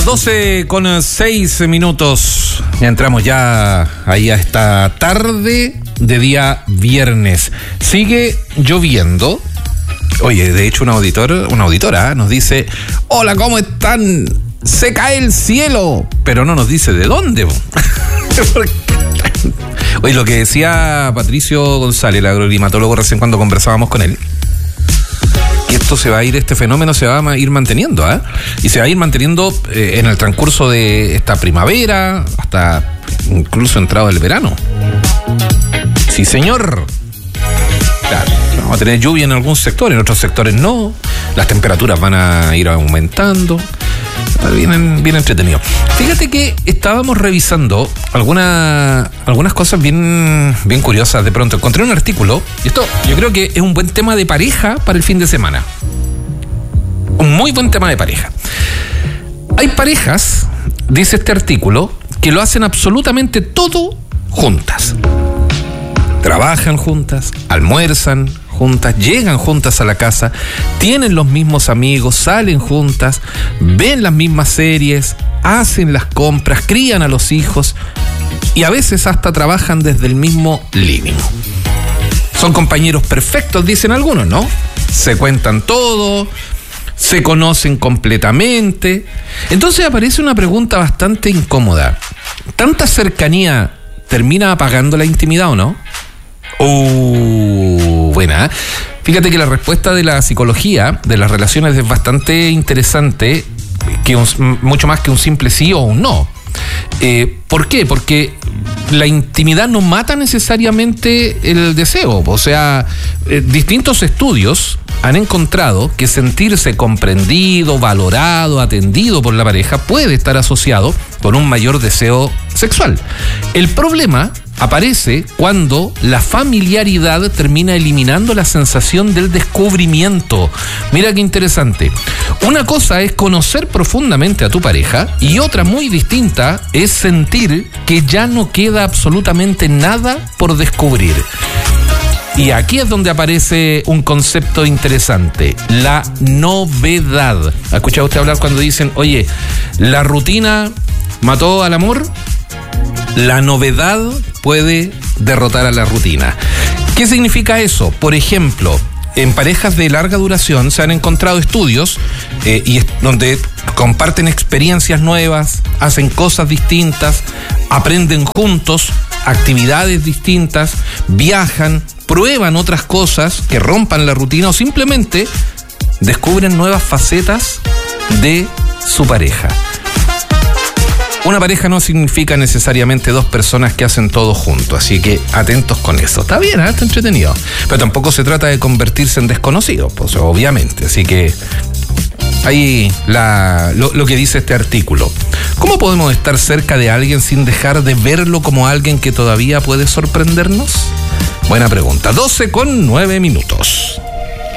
12:06. Ya entramos ya ahí a esta tarde de día viernes. Sigue lloviendo. Oye, de hecho una auditora nos dice: hola, ¿cómo están? Se cae el cielo, pero no nos dice de dónde. Oye, lo que decía Patricio González, el agroclimatólogo, recién cuando conversábamos con él, que esto se va a ir, este fenómeno se va a ir manteniendo, y se va a ir manteniendo en el transcurso de esta primavera, hasta incluso entrado el verano. Sí, señor. Claro, vamos a tener lluvia en algún sector, en otros sectores no. Las temperaturas van a ir aumentando. Bien entretenido. Fíjate que estábamos revisando algunas cosas bien curiosas. De pronto encontré un artículo, y esto yo creo que es un buen tema de pareja para el fin de semana. Un muy buen tema de pareja. Hay parejas, dice este artículo, que lo hacen absolutamente todo juntas. Trabajan juntas, almuerzan juntas, llegan juntas a la casa, tienen los mismos amigos, salen juntas, ven las mismas series, hacen las compras, crían a los hijos y a veces hasta trabajan desde el mismo living. Son compañeros perfectos, dicen algunos, ¿no? Se cuentan todo, se conocen completamente. Entonces aparece una pregunta bastante incómoda. ¿Tanta cercanía termina apagando la intimidad o no? Buena. Fíjate que la respuesta de la psicología de las relaciones es bastante interesante, mucho más que un simple sí o un no. ¿Por qué? Porque la intimidad no mata necesariamente el deseo. O sea, distintos estudios han encontrado que sentirse comprendido, valorado, atendido por la pareja puede estar asociado con un mayor deseo sexual. El problema aparece cuando la familiaridad termina eliminando la sensación del descubrimiento. Mira qué interesante. Una cosa es conocer profundamente a tu pareja y otra muy distinta es sentir que ya no queda absolutamente nada por descubrir. Y aquí es donde aparece un concepto interesante: la novedad. ¿Ha escuchado usted hablar cuando dicen, oye, la rutina mató al amor? La novedad puede derrotar a la rutina. ¿Qué significa eso? Por ejemplo, en parejas de larga duración se han encontrado estudios donde comparten experiencias nuevas, hacen cosas distintas, aprenden juntos, actividades distintas, viajan, prueban otras cosas que rompan la rutina o simplemente descubren nuevas facetas de su pareja. Una pareja no significa necesariamente dos personas que hacen todo juntos, así que atentos con eso. Está bien, está entretenido, pero tampoco se trata de convertirse en desconocidos, pues obviamente. Así que ahí lo que dice este artículo. ¿Cómo podemos estar cerca de alguien sin dejar de verlo como alguien que todavía puede sorprendernos? Buena pregunta. 12:09.